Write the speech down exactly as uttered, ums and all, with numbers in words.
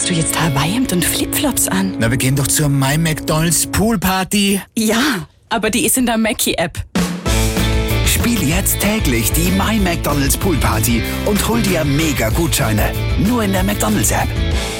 hast du jetzt Hawaii-Hemd und Flipflops an? Na, wir gehen doch zur My McDonald's Poolparty. Ja, aber die ist in der Mackie-App. Spiel jetzt täglich die My McDonald's Poolparty und hol dir Mega-Gutscheine. Nur in der McDonald's-App.